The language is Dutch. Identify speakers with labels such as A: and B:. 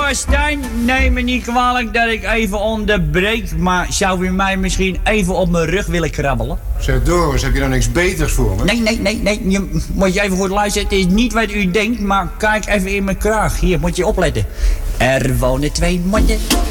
A: Stijn, neem me niet kwalijk dat ik even onderbreek, maar zou u mij misschien even op mijn rug willen krabbelen?
B: Zeg Doris, heb je nou niks beters voor me?
A: Nee, moet je even goed luisteren. Het is niet wat u denkt, maar kijk even in mijn kraag. Hier, moet je opletten. Er wonen 2 motten